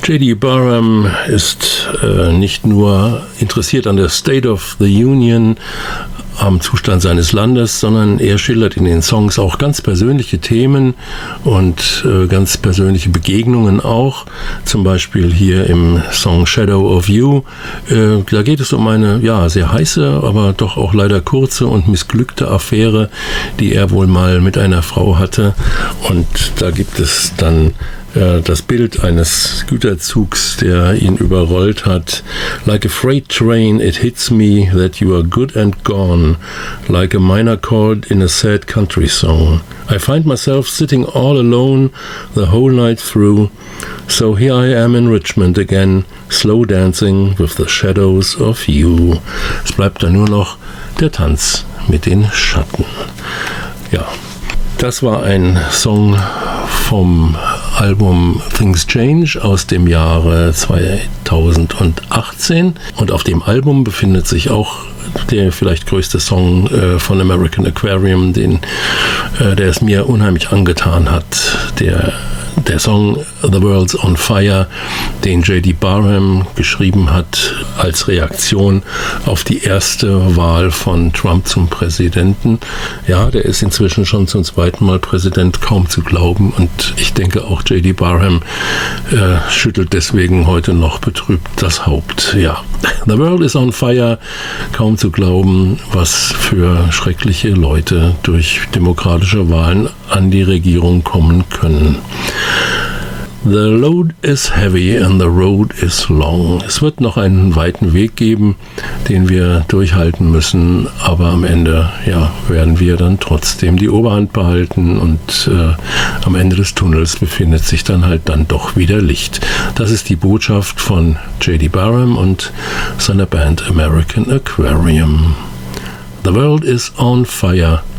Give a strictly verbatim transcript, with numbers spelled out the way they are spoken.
J D Barham ist äh, nicht nur interessiert an der State of the Union, am Zustand seines Landes, sondern er schildert in den Songs auch ganz persönliche Themen und äh, ganz persönliche Begegnungen auch. Zum Beispiel hier im Song Shadow of You. Äh, da geht es um eine ja sehr heiße, aber doch auch leider kurze und missglückte Affäre, die er wohl mal mit einer Frau hatte. Und da gibt es dann das Bild eines Güterzugs, der ihn überrollt hat. Like a freight train, it hits me that you are good and gone, like a minor chord in a sad country song. I find myself sitting all alone the whole night through, so here I am in Richmond again, slow dancing with the shadows of you. Es bleibt dann nur noch der Tanz mit den Schatten. Ja, das war ein Song vom Album Things Change aus dem Jahre zweitausendachtzehn, und auf dem Album befindet sich auch der vielleicht größte Song äh, von American Aquarium, den, äh, der es mir unheimlich angetan hat, der Der Song The World's on Fire, den J D Barham geschrieben hat als Reaktion auf die erste Wahl von Trump zum Präsidenten. Ja, der ist inzwischen schon zum zweiten Mal Präsident, kaum zu glauben. Und ich denke auch J D Barham äh, schüttelt deswegen heute noch betrübt das Haupt. Ja, The World is on Fire, kaum zu glauben, was für schreckliche Leute durch demokratische Wahlen an die Regierung kommen können. The load is heavy and the road is long. Es wird noch einen weiten Weg geben, den wir durchhalten müssen, aber am Ende ja, werden wir dann trotzdem die Oberhand behalten, und äh, am Ende des Tunnels befindet sich dann halt dann doch wieder Licht. Das ist die Botschaft von J D Barham und seiner Band American Aquarium. The world is on fire